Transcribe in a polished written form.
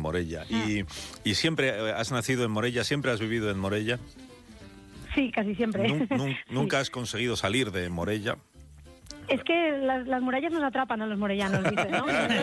Morella. Y siempre has nacido en Morella, siempre has vivido en Morella. Sí, casi siempre. Nunca has conseguido salir de Morella. Es que las murallas nos atrapan a los morellanos, dicen, ¿no?